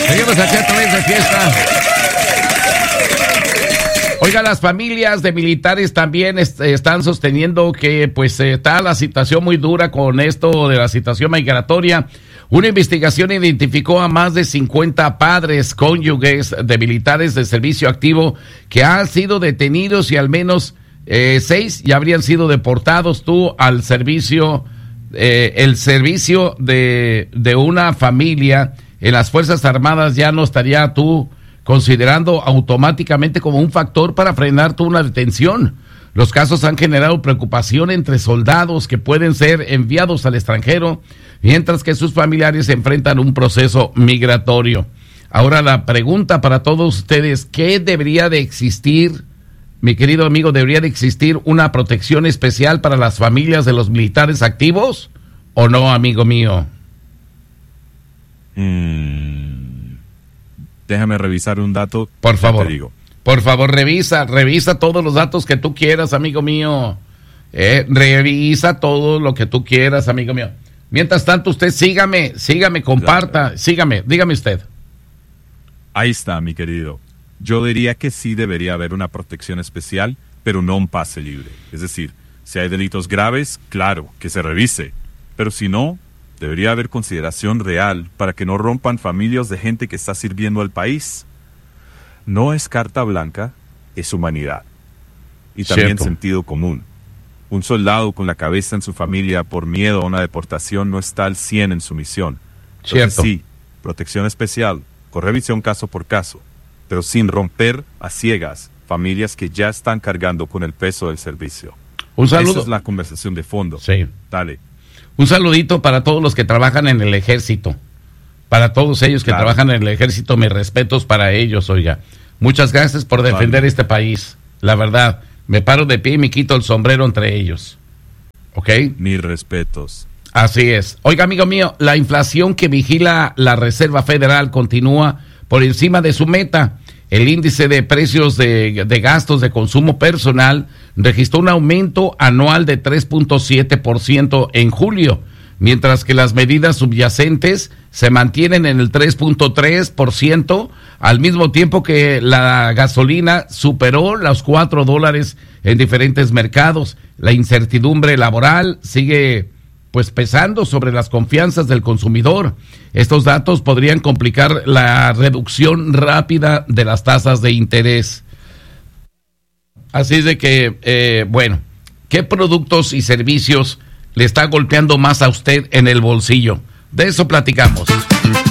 Seguimos aquí a través de Fiesta. Oiga, las familias de militares también están sosteniendo que pues está la situación muy dura con esto de la situación migratoria. Una investigación identificó a más de 50 padres cónyuges de militares de servicio activo que han sido detenidos y al menos 6 ya habrían sido deportados. Tú al servicio, el servicio de una familia en las Fuerzas Armadas ya no estaría tú considerando automáticamente como un factor para frenar una detención. Los casos han generado preocupación entre soldados que pueden ser enviados al extranjero, mientras que sus familiares enfrentan un proceso migratorio. Ahora la pregunta para todos ustedes, ¿qué debería de existir? Mi querido amigo, ¿debería de existir una protección especial para las familias de los militares activos o no, amigo mío? Déjame revisar un dato. Por favor. Te digo. Por favor, revisa todos los datos que tú quieras, amigo mío. Revisa todo lo que tú quieras, amigo mío. Mientras tanto, usted sígame, comparta, sígame, dígame usted. Ahí está, mi querido. Yo diría que sí debería haber una protección especial, pero no un pase libre. Es decir, si hay delitos graves, claro, que se revise. Pero si no, debería haber consideración real para que no rompan familias de gente que está sirviendo al país. No es carta blanca, es humanidad. Y también Cierto. Sentido común. Un soldado con la cabeza en su familia por miedo a una deportación no está al 100 en su misión. Entonces, Cierto. sí, protección especial, con revisión caso por caso, pero sin romper a ciegas familias que ya están cargando con el peso del servicio. Un saludo. Esa es la conversación de fondo. Sí. Dale. Un saludito para todos los que trabajan en el ejército. Para todos ellos que trabajan en el ejército, mis respetos para ellos, oiga. Muchas gracias por defender este país. La verdad, me paro de pie y me quito el sombrero entre ellos. ¿Ok? Mis respetos. Así es. Oiga, amigo mío, la inflación que vigila la Reserva Federal continúa por encima de su meta. El índice de precios de gastos de consumo personal registró un aumento anual de 3.7% en julio, mientras que las medidas subyacentes se mantienen en el 3.3%, al mismo tiempo que la gasolina superó los $4 en diferentes mercados. La incertidumbre laboral sigue pues pesando sobre las confianzas del consumidor. Estos datos podrían complicar la reducción rápida de las tasas de interés. Así es de que, bueno, ¿qué productos y servicios le está golpeando más a usted en el bolsillo? De eso platicamos.